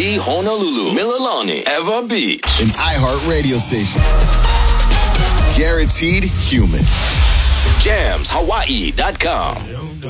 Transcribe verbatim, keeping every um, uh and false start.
T Honolulu, Mililani, Ewa Beach. An iHeart radio station. Guaranteed human. Jams Hawaii dot com.